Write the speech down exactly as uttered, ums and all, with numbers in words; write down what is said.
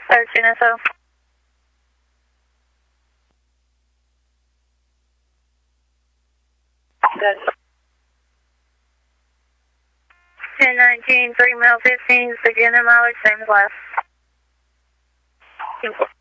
thirteen S O. Good. ten nineteen, three mile fifteen, Virginia mileage, same as last.